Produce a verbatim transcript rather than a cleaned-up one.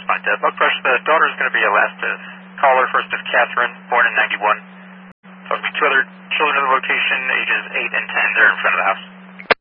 respond to Buckbrush. The daughter is going to be a last of caller. First is Catherine, born in ninety-one. So two other children of the location, ages eight and ten. They're in front of the house.